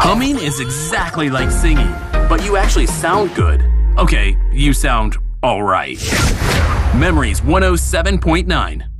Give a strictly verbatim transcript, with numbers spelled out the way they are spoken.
Humming is exactly like singing, but you actually sound good. Okay, you sound all right. Memories one oh seven point nine.